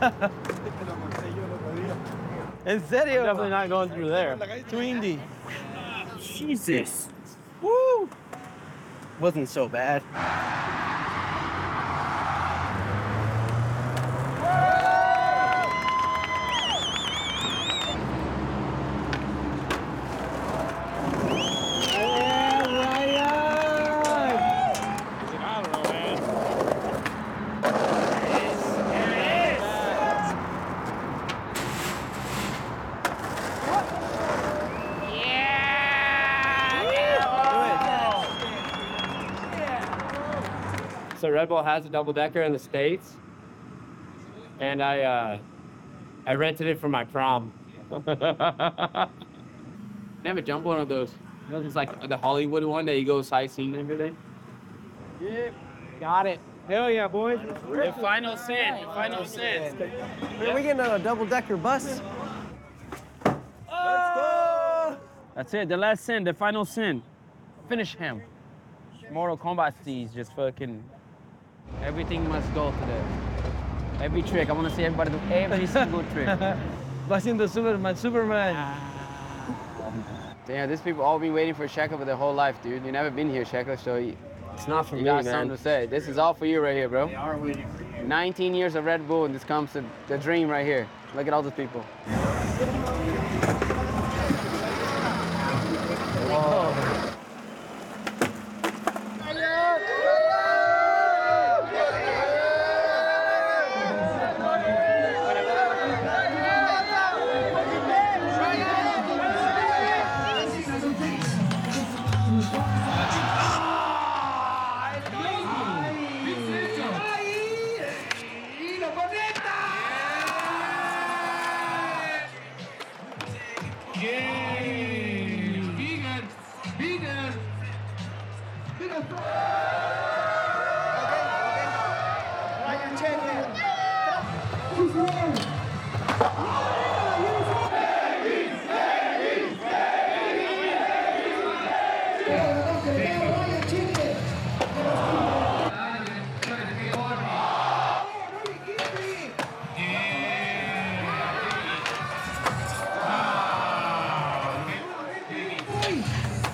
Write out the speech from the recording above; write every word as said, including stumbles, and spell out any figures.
En serio? I'm definitely not going through there. Too Indy. Jesus. Woo! Wasn't so bad. So Red Bull has a double decker in the States, and I uh, I rented it for my prom. Never jump one of those. You know, it's like the Hollywood one that you go sightseeing and everything. Yeah. Got it. Hell yeah, boys. Your final sin. Your final sin. Are we getting on a double-decker bus? Oh! That's it. The last sin. The final sin. Finish him. Mortal Kombat Steez just fucking. Everything must go today. Every trick. I want to see everybody do every single trick. Haciendo Superman, Superman. Damn, these people all been waiting for Sheka for their whole life, dude. You never been here, Sheka, so you, It's not for you me, got man. something to say. This is all for you right here, bro. They are waiting for you. nineteen years of Red Bull, and this comes to the dream right here. Look at all those people. Okay, okay. Check it.